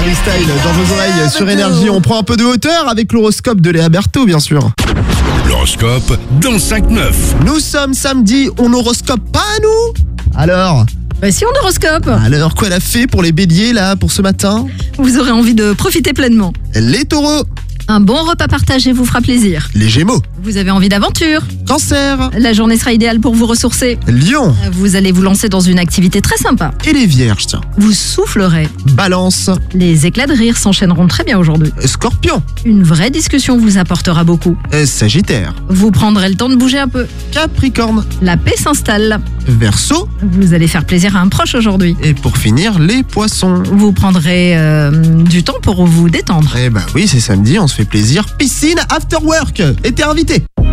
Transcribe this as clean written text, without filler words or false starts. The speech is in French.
Harry Styles dans vos oreilles sur Énergie. On prend un peu de hauteur avec l'horoscope de Léa Berthaud, bien sûr. L'horoscope dans 5-9. Nous sommes samedi, on horoscope pas nous? Alors Si on horoscope, quoi elle a fait pour les béliers là pour ce matin? vous aurez envie de profiter pleinement. Les taureaux, Un bon repas partagé vous fera plaisir. les gémeaux, Vous avez envie d'aventure. cancer, La journée sera idéale pour vous ressourcer. lion Vous allez vous lancer dans une activité très sympa. et les vierges, tiens. Vous soufflerez. Balance, Les éclats de rire s'enchaîneront très bien aujourd'hui. scorpion, Une vraie discussion vous apportera beaucoup. sagittaire, Vous prendrez le temps de bouger un peu. capricorne, La paix s'installe. verseau Vous allez faire plaisir à un proche aujourd'hui. et pour finir les poissons. Vous prendrez du temps pour vous détendre. Eh bah oui, c'est samedi, on se fait plaisir. Piscine after work. Et t'es invité.